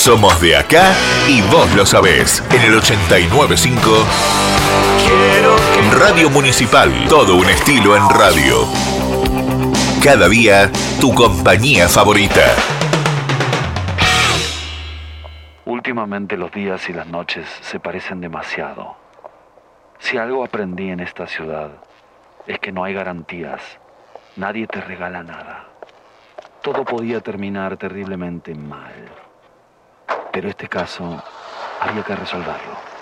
Somos de acá y vos lo sabés. En el 89.5 Radio Municipal. Todo un estilo en radio. Cada día, tu compañía favorita. Últimamente los días y las noches se parecen demasiado. Si algo aprendí en esta ciudad es que no hay garantías. Nadie te regala nada. Todo podía terminar terriblemente mal. Pero este caso había que resolverlo.